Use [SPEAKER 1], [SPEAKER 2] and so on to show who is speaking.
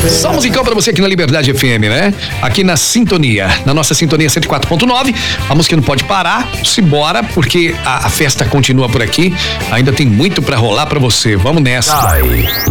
[SPEAKER 1] Só musicão pra você aqui na Liberdade FM, né? Aqui na sintonia, na nossa sintonia 104.9. A música não pode parar, simbora, porque a festa continua por aqui. Ainda tem muito pra rolar pra você. Vamos nessa.